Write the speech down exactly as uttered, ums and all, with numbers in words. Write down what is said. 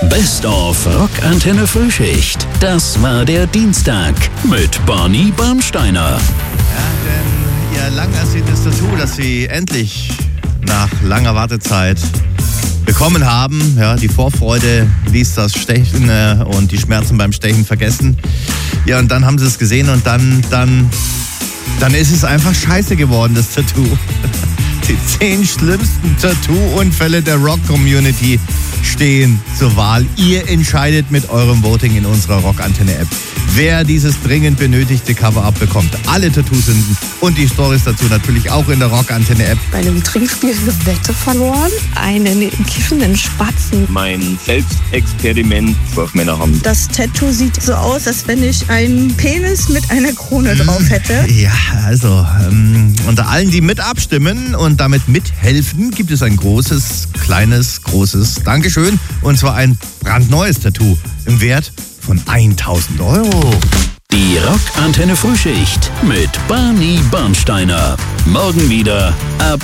Best of Rockantenne Frühschicht. Das war der Dienstag mit Barney Bernsteiner. Ja, denn ihr lang ersehntes Tattoo, das sie endlich nach langer Wartezeit bekommen haben. Ja, die Vorfreude ließ das Stechen äh, und die Schmerzen beim Stechen vergessen. Ja, und dann haben sie es gesehen und dann, dann, dann ist es einfach scheiße geworden, das Tattoo. Die zehn schlimmsten Tattoo-Unfälle der Rock-Community stehen zur Wahl. Ihr entscheidet mit eurem Voting in unserer Rockantenne-App, wer dieses dringend benötigte Cover-Up bekommt. Alle Tattoo-Sünden und die Storys dazu natürlich auch in der Rockantenne-App. Bei einem Trinkspiel eine Wette verloren. Einen kiffenden Spatzen. Mein Selbstexperiment auf meiner Hand. Das Tattoo sieht so aus, als wenn ich einen Penis mit einer Krone drauf hätte. Ja, also ähm, unter allen, die mit abstimmen und damit mithelfen, gibt es ein großes, kleines, großes Dankeschön. Und zwar ein brandneues Tattoo im Wert von tausend Euro. Die Rockantenne Frühschicht mit Barney Bernsteiner. Morgen wieder ab